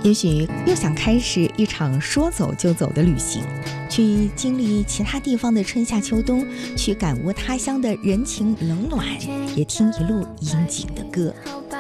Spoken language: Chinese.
也许又想开始一场说走就走的旅行，去经历其他地方的春夏秋冬，去感悟他乡的人情冷暖，也听一路应景的歌。